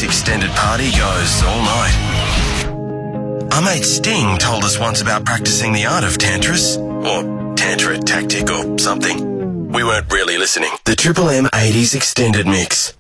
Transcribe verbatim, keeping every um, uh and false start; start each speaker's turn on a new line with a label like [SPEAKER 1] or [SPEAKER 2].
[SPEAKER 1] extended party goes all night. Our mate Sting told us once about practicing the art of tantras, or tantra tactic or something. We weren't really listening. The Triple M eighties Extended Mix.